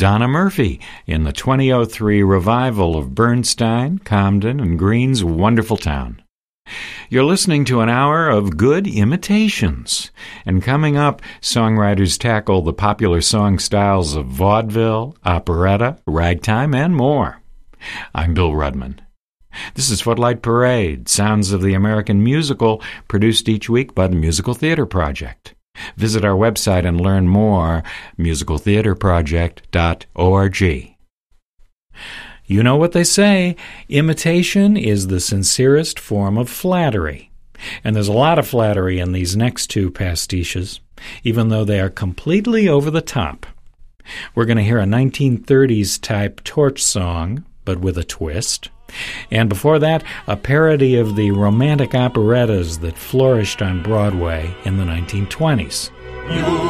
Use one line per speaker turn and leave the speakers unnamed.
Donna Murphy in the 2003 revival of Bernstein, Comden, and Green's Wonderful Town. You're listening to an hour of good imitations. And coming up, songwriters tackle the popular song styles of vaudeville, operetta, ragtime, and more. I'm Bill Rudman. This is Footlight Parade, Sounds of the American Musical, produced each week by the Musical Theater Project. Visit our website and learn more, musicaltheaterproject.org. You know what they say, imitation is the sincerest form of flattery. And there's a lot of flattery in these next two pastiches, even though they are completely over the top. We're going to hear a 1930s-type torch song, but with a twist. And before that, a parody of the romantic operettas that flourished on Broadway in the 1920s.